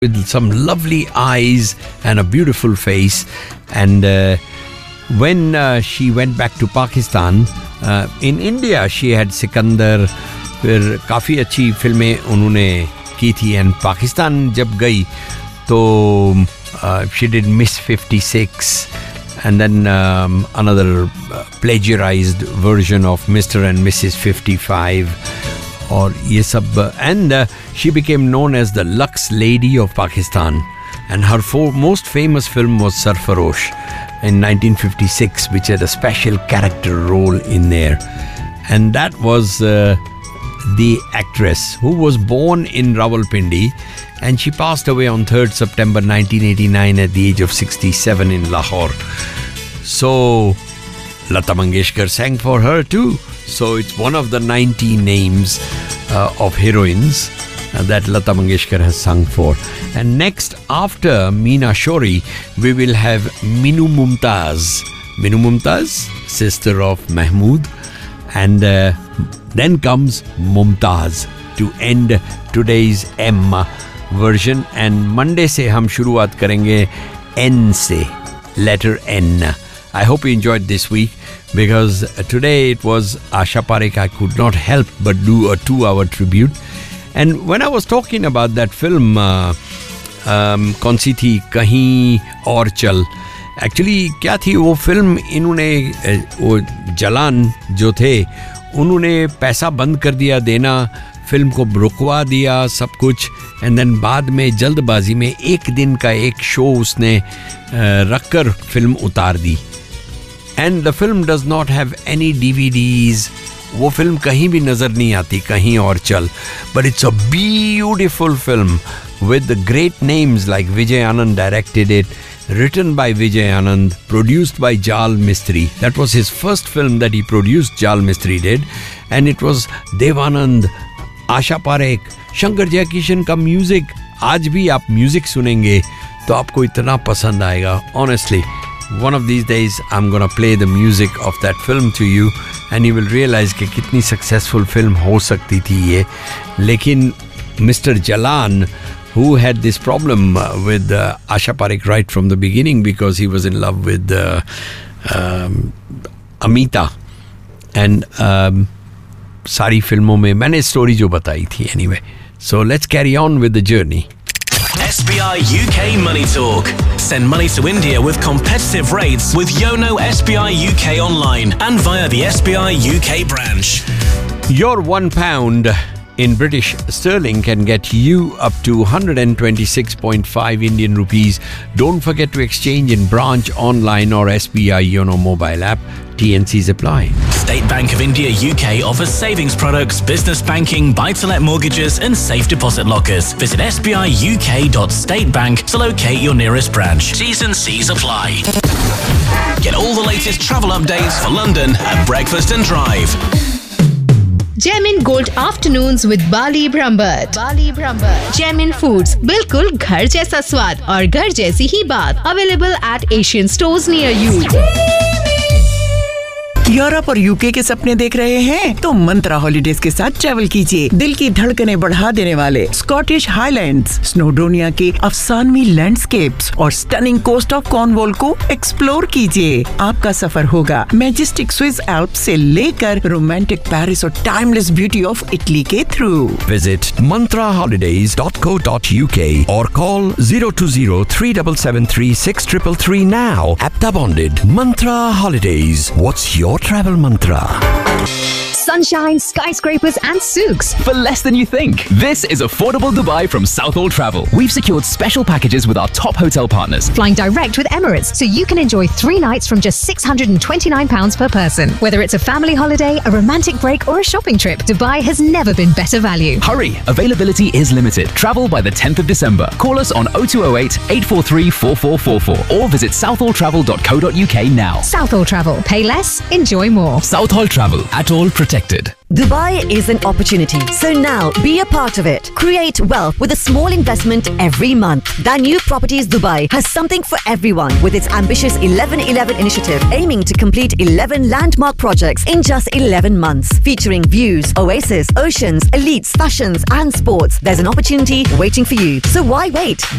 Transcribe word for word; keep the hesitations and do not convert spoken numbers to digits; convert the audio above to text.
with some lovely eyes and a beautiful face. And uh, when uh, she went back to Pakistan, uh, in India she had Sikandar, फिर काफ़ी अच्छी फिल्में उन्होंने की थी. And Pakistan जब गई तो she did Miss fifty-six and then um, another uh, plagiarized version of Mister and Missus fifty-five और ये सब. And uh, she became known as the Lux Lady of Pakistan, and her fo- most famous film was Sarfarosh in nineteen fifty-six, which had a special character role in there. And that was uh, the actress who was born in Rawalpindi, and she passed away on third September nineteen eighty-nine at the age of sixty-seven in Lahore. So Lata Mangeshkar sang for her too. So it's one of the ninety names uh, of heroines uh, that Lata Mangeshkar has sung for. And next, after Meena Shori, we will have Minu Mumtaz. Minu Mumtaz, sister of Mahmood. And uh, then comes Mumtaz to end today's M version. And Monday se hum shuruaat karenge N se, letter N. I hope you enjoyed this week, because today it was Asha Parekh. I could not help but do a two-hour tribute. And when I was talking about that film, uh, um, कौन सी थी, कहीं और चल, actually क्या थी वो film, इन्होंने वो जलान जो थे उन्होंने पैसा बंद कर दिया देना, फिल्म को रुकवा दिया सब कुछ. एंड देन बाद में जल्दबाजी में एक दिन का एक शो उसने रखकर फिल्म उतार दी. And the film does not have any DVDs. वो फिल्म कहीं भी नज़र नहीं आती, कहीं और चल. But it's a beautiful film with great names like Vijay Anand directed it, written by Vijay Anand, produced by Jal Mistry. That was his first film that he produced, Jal Mistry did. And it was Dev Anand, Asha Parekh, Shankar Jaikishan का music. आज भी आप music सुनेंगे तो आपको इतना पसंद आएगा. Honestly, one of these days I'm gonna play the music of that film to you and you will realize कि कितनी successful film हो सकती थी ये. लेकिन Mister Jalan, who had this problem uh, with uh, Asha Parekh right from the beginning, because he was in love with uh, um, Amita. And um, सारी फिल्मों में मैंने स्टोरी जो बताई थी. Anyway, so let's carry on with the journey. S B I U K Money Talk. Send money to India with competitive rates with Yono S B I U K online and via the S B I U K branch. Your one pound in British sterling can get you up to one hundred twenty-six point five Indian rupees. Don't forget to exchange in branch, online or S B I Yono mobile app. T N Cs apply. State Bank of India U K offers savings products, business banking, buy-to-let mortgages and safe deposit lockers. Visit s b i u k dot state bank to locate your nearest branch. T's and C's apply. Get all the latest travel updates for London at Breakfast and Drive. Gemin Gold Afternoons with Bali Brahmbhatt. Bali Brahmbhatt. Gemin Foods, बिल्कुल घर जैसा स्वाद और घर जैसी ही बात. Available at Asian stores near you. Europe और UK के सपने देख रहे हैं तो मंत्रा हॉलिडेज के साथ ट्रैवल कीजिए. दिल की धड़कनें बढ़ा देने वाले स्कॉटिश हाईलैंड्स, स्नोडोनिया के अफसानवी लैंडस्केप्स और स्टनिंग कोस्ट ऑफ कॉर्नवॉल को एक्सप्लोर कीजिए. आपका सफर होगा मैजेस्टिक स्विस एल्प्स से लेकर रोमांटिक पेरिस और टाइमलेस ब्यूटी ऑफ इटली के through. Visit mantra holidays dot co dot u k or call zero two zero three seven seven three six three three now. Apta bonded. Mantra Holidays. What's your travel mantra? Sunshine, skyscrapers and souks. For less than you think. This is affordable Dubai from Southall Travel. We've secured special packages with our top hotel partners. Flying direct with Emirates, so you can enjoy three nights from just six hundred twenty-nine pounds per person. Whether it's a family holiday, a romantic break or a shopping trip, Dubai has never been better value. Hurry! Availability is limited. Travel by the tenth of December. Call us on oh two oh eight, eight four three, four four four four or visit southall travel dot co dot u k now. Southall Travel. Pay less, enjoy more. Southall Travel. At all protected. connected. Dubai is an opportunity, so now be a part of it. Create wealth with a small investment every month. Danube Properties Dubai has something for everyone with its ambitious eleven eleven initiative, aiming to complete eleven landmark projects in just eleven months, featuring views, oasis, oceans, elites, fashions and sports. There's an opportunity waiting for you, so why wait?